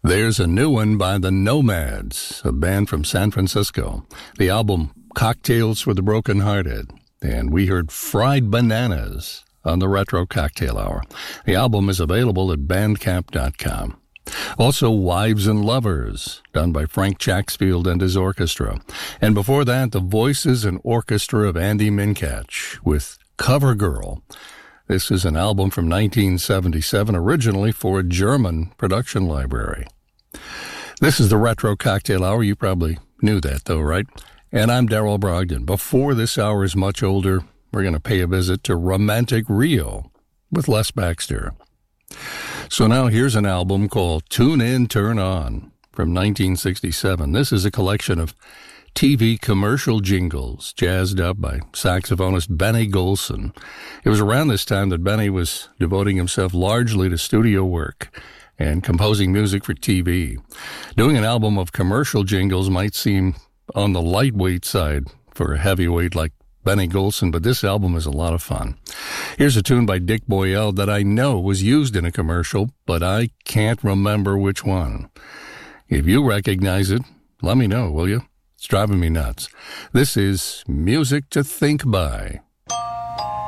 There's a new one by the Nomads, a band from San Francisco. The album Cocktails for the Brokenhearted. And we heard Fried Bananas on the Retro Cocktail Hour. The album is available at bandcamp.com. Also, Wives and Lovers, done by Frank Chaxfield and his orchestra. And before that, the voices and orchestra of Andy Minkach with Cover Girl. This is an album from 1977, originally for a German production library. This is the Retro Cocktail Hour. You probably knew that, though, right? And I'm Darrell Brogdon. Before this hour is much older, we're going to pay a visit to Romantic Rio with Les Baxter. So now here's an album called Tune In, Turn On from 1967. This is a collection of TV commercial jingles jazzed up by saxophonist Benny Golson. It was around this time that Benny was devoting himself largely to studio work and composing music for TV. Doing an album of commercial jingles might seem on the lightweight side for a heavyweight like Benny Golson, but this album is a lot of fun. Here's a tune by Dick Boyle that I know was used in a commercial, but I can't remember which one. If you recognize it, let me know, will you? It's driving me nuts. This is Music to Think By.